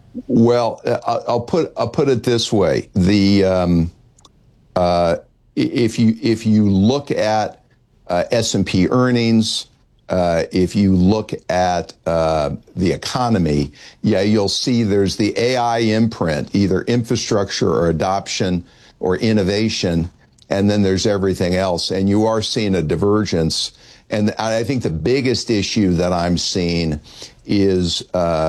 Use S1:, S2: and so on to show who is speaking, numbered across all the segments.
S1: Well, I'll put it this way: if you look at S&P earnings, if you look at the economy, yeah, you'll see there's the AI imprint, either infrastructure or adoption or innovation, and then there's everything else. And you are seeing a divergence. And I think the biggest issue that I'm seeing is,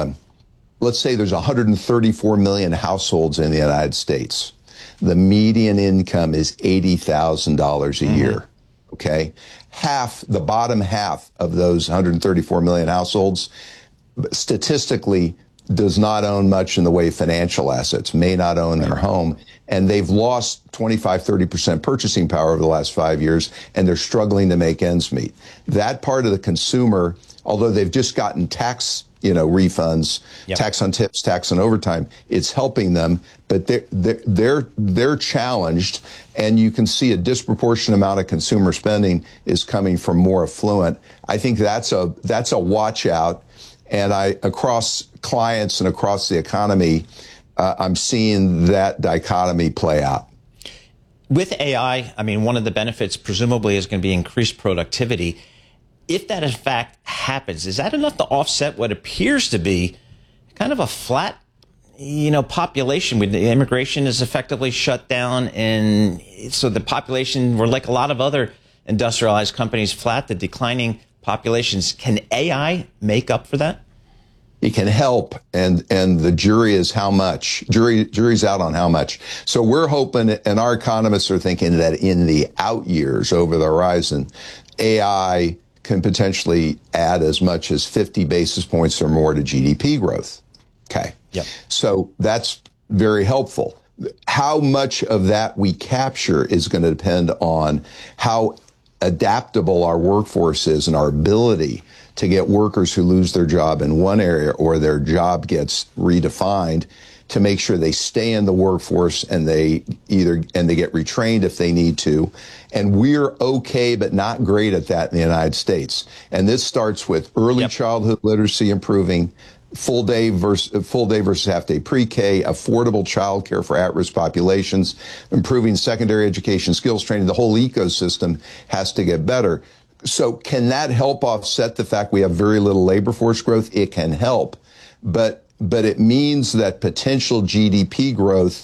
S1: let's say there's 134 million households in the United States. The median income is $80,000 a year. Okay. The bottom half of those 134 million households statistically does not own much in the way of financial assets, may not own their home. And they've lost 25-30% purchasing power over the last 5 years, and they're struggling to make ends meet. That part of the consumer, although they've just gotten tax refunds, yep, tax on tips, tax on overtime, it's helping them, but they're challenged, and you can see a disproportionate amount of consumer spending is coming from more affluent. I think that's a watch out, and across clients and across the economy, I'm seeing that dichotomy play out.
S2: With AI, I mean, one of the benefits presumably is going to be increased productivity. If that in fact happens, is that enough to offset what appears to be kind of a flat, population? The immigration is effectively shut down, and so the population, we're like a lot of other industrialized companies, flat, the declining populations. Can AI make up for that?
S1: It can help, and the jury is how much. Jury's out on how much. So we're hoping, and our economists are thinking that in the out years over the horizon, AI can potentially add as much as 50 basis points or more to GDP growth. Okay.
S2: Yep.
S1: So that's very helpful. How much of that we capture is going to depend on how adaptable our workforce is and our ability to get workers who lose their job in one area or their job gets redefined to make sure they stay in the workforce and they get retrained if they need to. And we're okay, but not great at that in the United States. And this starts with early
S2: Yep.
S1: childhood literacy improving, full day versus half day pre-K, affordable childcare for at-risk populations, improving secondary education, skills training. The whole ecosystem has to get better. So can that help offset the fact we have very little labor force growth? It can help, but it means that potential GDP growth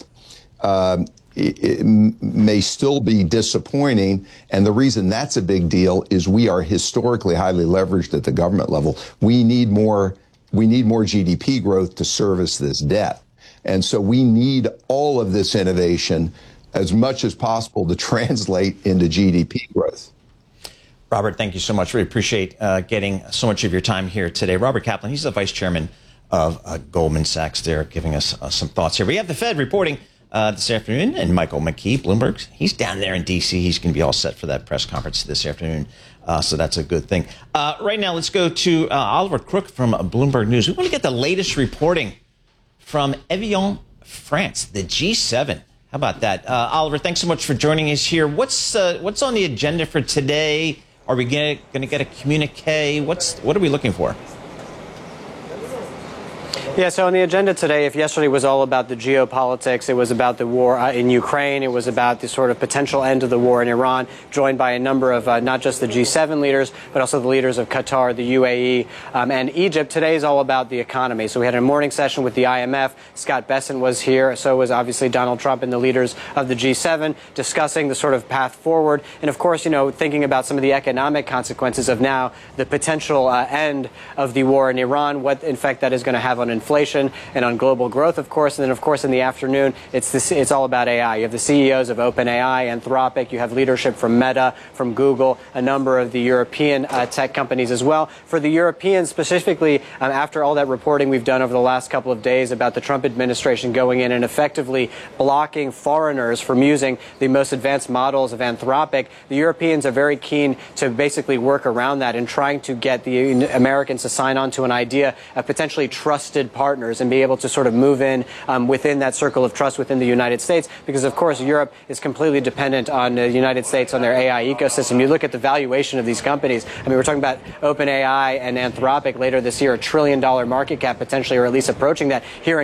S1: it may still be disappointing. And the reason that's a big deal is we are historically highly leveraged at the government level. We need more GDP growth to service this debt. And so we need all of this innovation as much as possible to translate into GDP growth.
S2: Robert, thank you so much. We appreciate getting so much of your time here today. Robert Kaplan, he's the vice chairman of Goldman Sachs there, giving us some thoughts here. We have the Fed reporting this afternoon, and Michael McKee, Bloomberg, he's down there in D.C. He's going to be all set for that press conference this afternoon, so that's a good thing. Right now, let's go to Oliver Crook from Bloomberg News. We want to get the latest reporting from Evian, France, the G7. How about that? Oliver, thanks so much for joining us here. What's on the agenda for today? Are we going to get a communique? What are we looking for?
S3: Yeah, so on the agenda today, if yesterday was all about the geopolitics, it was about the war in Ukraine, it was about the sort of potential end of the war in Iran, joined by a number of not just the G7 leaders, but also the leaders of Qatar, the UAE, and Egypt. Today is all about the economy. So we had a morning session with the IMF. Scott Bessent was here. So was obviously Donald Trump and the leaders of the G7 discussing the sort of path forward. And of course, thinking about some of the economic consequences of now the potential end of the war in Iran, what effect that is going to have on inflation and on global growth, of course. And then, of course, in the afternoon, it's all about AI. You have the CEOs of OpenAI, Anthropic. You have leadership from Meta, from Google, a number of the European tech companies as well. For the Europeans specifically, after all that reporting we've done over the last couple of days about the Trump administration going in and effectively blocking foreigners from using the most advanced models of Anthropic, the Europeans are very keen to basically work around that and trying to get the Americans to sign on to an idea of potentially trusted partners and be able to sort of move in within that circle of trust within the United States, because of course Europe is completely dependent on the United States, on their AI ecosystem. You look at the valuation of these companies. I mean, we're talking about OpenAI and Anthropic later this year, $1 trillion market cap potentially, or at least approaching that here in